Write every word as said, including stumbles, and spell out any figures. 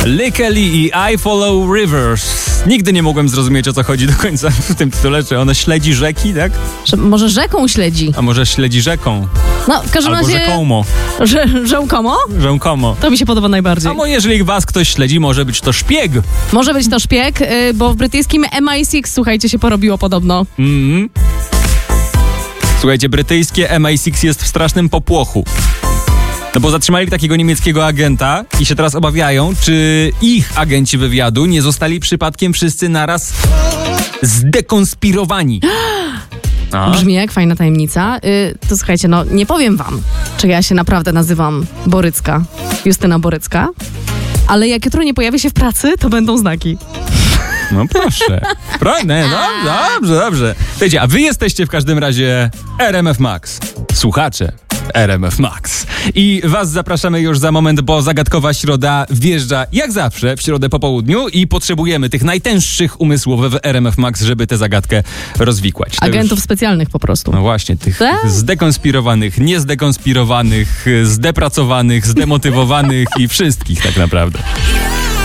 Likely i I Follow Rivers. Nigdy nie mogłem zrozumieć, o co chodzi do końca w tym tytule. Czy ona śledzi rzeki, tak? Że może rzeką śledzi. A może śledzi rzeką? No, w każdym Albo razie... rzekomo. Że, rzełkomo? Rzekomo. To mi się podoba najbardziej. A mo, jeżeli was ktoś śledzi, może być to szpieg. Może być to szpieg, yy, bo w brytyjskim M I sześć, słuchajcie, się porobiło podobno. Mhm. Słuchajcie, brytyjskie M I sześć jest w strasznym popłochu. No bo zatrzymali takiego niemieckiego agenta i się teraz obawiają, czy ich agenci wywiadu nie zostali przypadkiem wszyscy naraz zdekonspirowani. A? Brzmi jak fajna tajemnica. Yy, to słuchajcie, no nie powiem wam, czy ja się naprawdę nazywam Borycka, Justyna Borycka, ale jak jutro nie pojawię się w pracy, to będą znaki. No proszę. Pro, nie, no, dobrze, dobrze. Słuchajcie, a wy jesteście w każdym razie R M F Max. Słuchacze R M F Max. I was zapraszamy już za moment, bo zagadkowa środa wjeżdża jak zawsze w środę po południu i potrzebujemy tych najtęższych umysłów w R M F Max, żeby tę zagadkę rozwikłać. To Agentów już... specjalnych po prostu. No właśnie, tych Tak? zdekonspirowanych, niezdekonspirowanych, zdepracowanych, zdemotywowanych i wszystkich tak naprawdę.